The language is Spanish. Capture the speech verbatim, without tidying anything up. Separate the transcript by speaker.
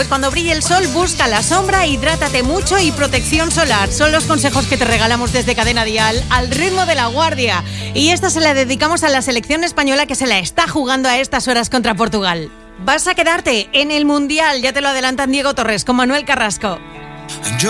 Speaker 1: Pues cuando brille el sol, busca la sombra, hidrátate mucho y protección solar. Son los consejos que te regalamos desde Cadena Dial, al ritmo de La Guardia. Y esta se la dedicamos a la selección española que se la está jugando a estas horas contra Portugal. Vas a quedarte en el Mundial, ya te lo adelantan Diego Torres con Manuel Carrasco.